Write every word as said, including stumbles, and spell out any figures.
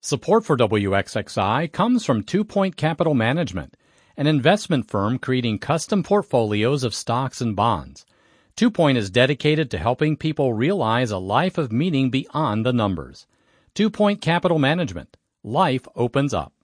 Support for W X X I comes from Two Point Capital Management, an investment firm creating custom portfolios of stocks and bonds. Two Point is dedicated to helping people realize a life of meaning beyond the numbers. Two Point Capital Management. Life opens up.